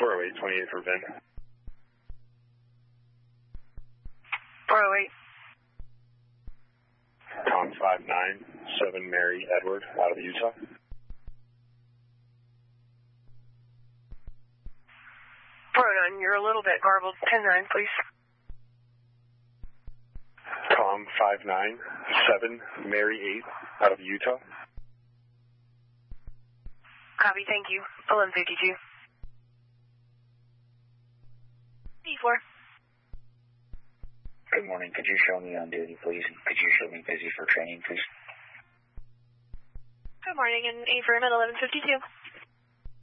408, 28 for Vin. 408. Com 597, Mary Edward, out of Utah. You're a little bit garbled. 10-9, please. Com 597, Mary 8, out of Utah. Copy, thank you. 1152. D4. Good morning. Could you show me on duty, please? Could you show me busy for training, please? Good morning, and affirm at 1152.